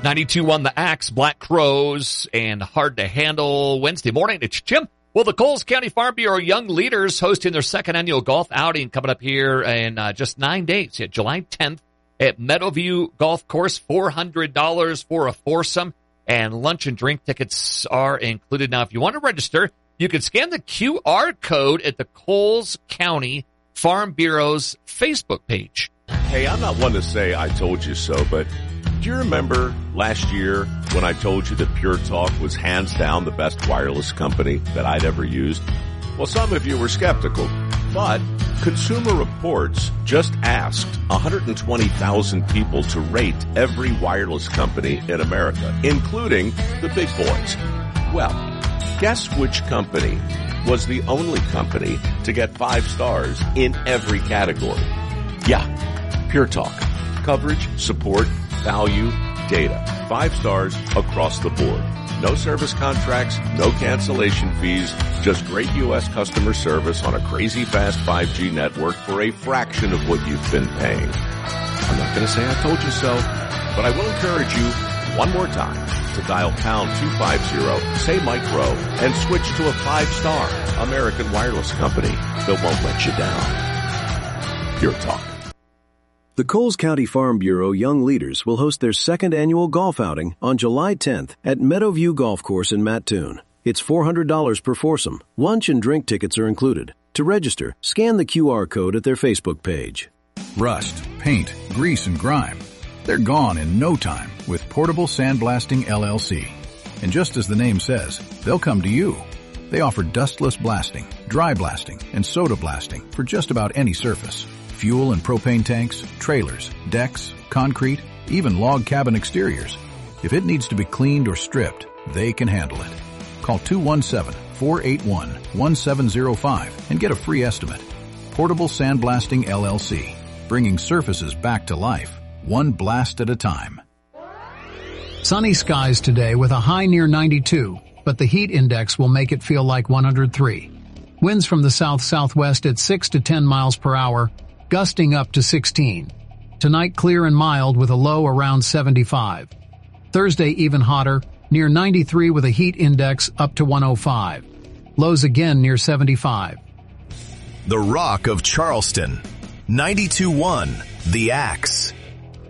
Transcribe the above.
92.1 The Axe, Black Crows, and Hard to Handle. Wednesday morning, it's Jim. Well, the Coles County Farm Bureau Young Leaders hosting their second annual golf outing coming up here in just 9 days, July 10th at Meadowview Golf Course. $400 for a foursome, and lunch and drink tickets are included. Now, if you want to register, you can scan the QR code at the Coles County Farm Bureau's Facebook page. Hey, I'm not one to say I told you so, but do you remember last year when I told you that Pure Talk was hands down the best wireless company that I'd ever used? Well, some of you were skeptical, but Consumer Reports just asked 120,000 people to rate every wireless company in America, including the big boys. Well, guess which company was the only company to get 5 stars in every category? Yeah, Pure Talk. Coverage, support, value, data. 5 stars across the board. No service contracts, no cancellation fees, just great U.S. customer service on a crazy fast 5G network for a fraction of what you've been paying. I'm not going to say I told you so, but I will encourage you one more time to dial pound 250, say Mike Rowe, and switch to a 5-star American wireless company that won't let you down. Pure Talk. The Coles County Farm Bureau Young Leaders will host their second annual golf outing on July 10th at Meadowview Golf Course in Mattoon. It's $400 per foursome. Lunch and drink tickets are included. To register, scan the QR code at their Facebook page. Rust, paint, grease, and grime. They're gone in no time with Portable Sandblasting LLC. And just as the name says, they'll come to you. They offer dustless blasting, dry blasting, and soda blasting for just about any surface. Fuel and propane tanks, trailers, decks, concrete, even log cabin exteriors. If it needs to be cleaned or stripped, they can handle it. Call 217-481-1705 and get a free estimate. Portable Sandblasting LLC, bringing surfaces back to life, one blast at a time. Sunny skies today with a high near 92, but the heat index will make it feel like 103. Winds from the south-southwest at 6 to 10 miles per hour, gusting up to 16. Tonight clear and mild with a low around 75. Thursday even hotter, near 93 with a heat index up to 105. Lows again near 75. The Rock of Charleston. 92.1 The Axe.